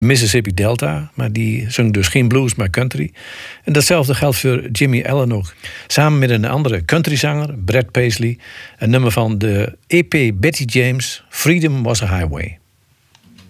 Mississippi Delta, maar die zong dus geen blues, maar country. En datzelfde geldt voor Jimmy Allen ook. Samen met een andere countryzanger, Brad Paisley, een nummer van de EP Betty James, Freedom Was a Highway.